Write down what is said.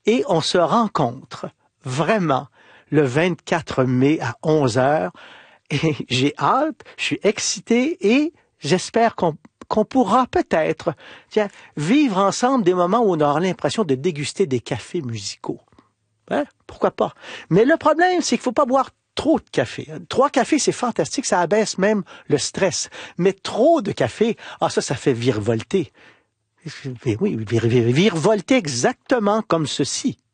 et on se rencontre vraiment le 24 mai à 11 heures. Et j'ai hâte, je suis excité et j'espère qu'on pourra peut-être vivre ensemble des moments où on aura l'impression de déguster des cafés musicaux. Hein? Pourquoi pas? Mais le problème, c'est qu'il faut pas boire trop de café. 3 cafés, c'est fantastique, ça abaisse même le stress. Mais trop de café, ça fait virevolter. Oui, virevolter exactement comme ceci.